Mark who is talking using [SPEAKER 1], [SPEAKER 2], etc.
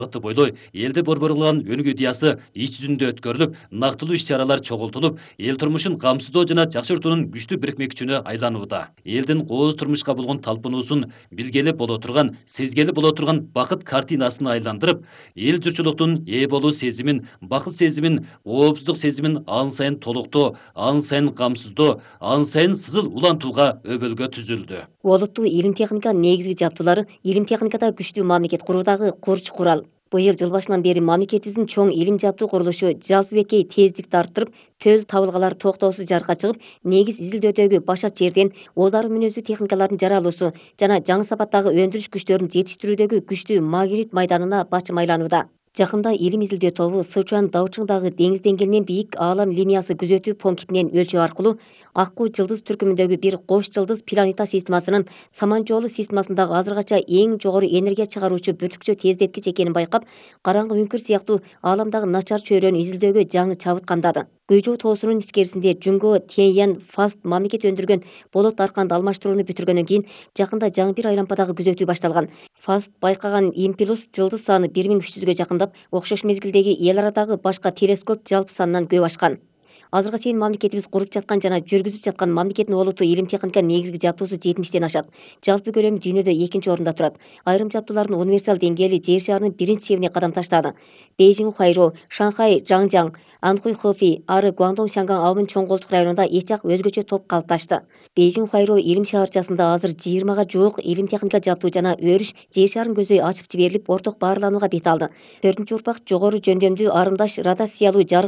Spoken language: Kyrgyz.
[SPEAKER 1] бойлой элди борборлогон өнүгүү идеясы иш жүзүндө өткөрүлүп, нактылуу иш-чаралар чогултулуп, эл турмушун камсыздоо жана жакшыртуунун күчтүү бирикме күчүнө айланууда. Элдин кооз турмушка болгон талпынуусун билгели боло турган, сезгели боло турган бакыт картинасына айландырып, эл журтчулуктун ээ болуу сезимин, бакыт сезимин, коопсуздук сезимин ан сайын толуктоо, ан сайын камсыздоо, ан сайын сызыл улантууга өбөлгө түзүлдү.
[SPEAKER 2] Олуттуу илим техника негизги жабдуулары илим техникада күчтүү мамлекет куруудагы курч курал. Быйыл жыл башынан бери мамлекетибиздин чоң илим жабдуу курулушу жалпы бекей тездикти арттырып, төл табылгалар токтоосуз жарыкка чыгып, негиз изилдөөдөгү башат жерден оолар мүнөздүү техникалардын жаралуусу жана жаңы сапаттагы өндүрүш күчтөрүн жетиштирүүдөгү күчтүү магнит майданына бачым айланууда. Жакында илим изилдөө тобу Сычуан Даучыңдагы деңиз деңгээлинен бийик аалам линиясы күзөтүү пунктинен өлчөө аркылуу Аккуу жылдыз түркүмүндөгү бир кош жылдыз планета системасынын саман жолу системасындагы азыркыча эң жогору энергия чыгаруучу бүттүкчө тездеткич экенин байкап, караңгы үңкүр сыяктуу ааламдагы начар чөйрөнү изилдөөгө жаңы чабыт камдады. Гөйжөө тоосунун ичкерисинде Жүнгө Тяньян Фаст мамлекет өндүргөн болот арканды алмаштырууну бүтүргөндөн кийин жакында жаңы бир айлампадагы күзөтүү башталган. Фаст байкаган импулс жылдыз саны 1300-гө жакындап, окшош мезгилдеги эл арадагы башка телескоп жалпы санынан көп ашкан. Азыркыга чейин мамлекетибиз куруп жаткан жана жүргүзүп жаткан мамлекеттин олуттуу илим техника негизги жабдуусу 70-тен ашат. Жалпы көлөмү дүйнөдө 2-нчи орунда турат. Айрым жабдуулардын универсал деңгээли жер шарынын 1-нчи чебине кадам таштады. Бейжиң Ухайроо, Шанхай Жаңжаң, Анхуй Хэфи ары Гуандong Шанган абынын чоң колтук районунда эч ак өзгөчө топ калыпташты. Бейжиң Ухайроо илим шаарчасында азыр 20га жуук илим техника жабдуу жана өрүш жер шарын көзөй ачып жиберилип, орток баарланууга бет алды. 4-урпак жогору жөндөмдүү арымдаш радиациялуу жарык